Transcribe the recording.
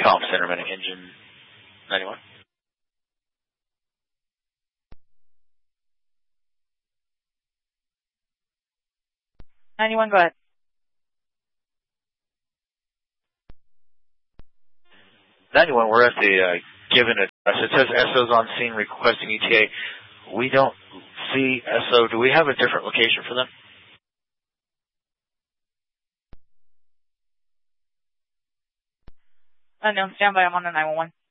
Comm Center, Medic Engine 91. 91, go ahead. We're at the given address. It says SO's on scene requesting ETA. We don't see SO. Do we have a different location for them? No, stand by. I'm on the 911.